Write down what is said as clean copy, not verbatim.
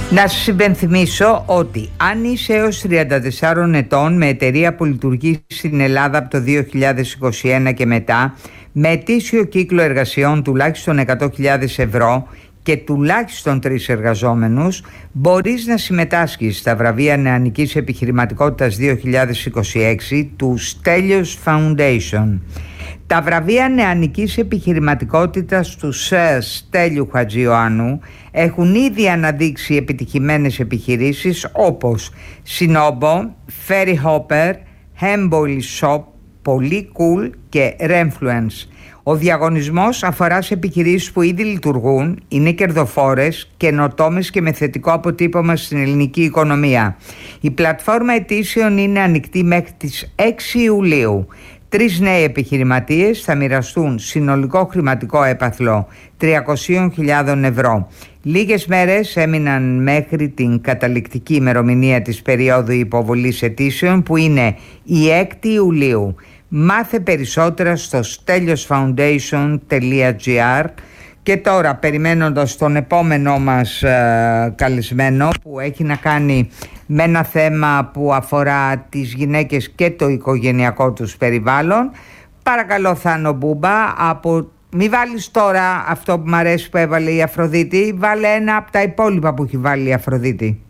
Να σας υπενθυμίσω ότι αν είσαι έως 34 ετών με εταιρεία που λειτουργεί στην Ελλάδα από το 2021 και μετά, με ετήσιο κύκλο εργασιών τουλάχιστον 100.000 ευρώ και τουλάχιστον 3 εργαζόμενους, μπορείς να συμμετάσχεις στα βραβεία Νεανικής Επιχειρηματικότητας 2026 του Στέλιος Foundation. Τα βραβεία Νεανικής Επιχειρηματικότητας του ΣΕΡ Στέλιου Χατζιωάννου έχουν ήδη αναδείξει επιτυχημένες επιχειρήσεις όπως Sinobo, Ferry Hopper, Hemboil Shop, Polycool και Remfluence. Ο διαγωνισμός αφορά σε επιχειρήσεις που ήδη λειτουργούν, είναι κερδοφόρες, καινοτόμες και με θετικό αποτύπωμα στην ελληνική οικονομία. Η πλατφόρμα αιτήσεων είναι ανοιχτή μέχρι τις 6 Ιουλίου. 3 νέοι επιχειρηματίες θα μοιραστούν συνολικό χρηματικό έπαθλο 300.000 ευρώ. Λίγες μέρες έμειναν μέχρι την καταληκτική ημερομηνία της περίοδου υποβολής αιτήσεων, που είναι η 6η Ιουλίου. Μάθε περισσότερα στο steliosfoundation.gr. Και τώρα, περιμένοντας τον επόμενό μας καλεσμένο, που έχει να κάνει με ένα θέμα που αφορά τις γυναίκες και το οικογενειακό τους περιβάλλον, παρακαλώ Θάνο Μπούμπα, μη βάλεις τώρα αυτό που μου αρέσει που έβαλε η Αφροδίτη, βάλε ένα από τα υπόλοιπα που έχει βάλει η Αφροδίτη.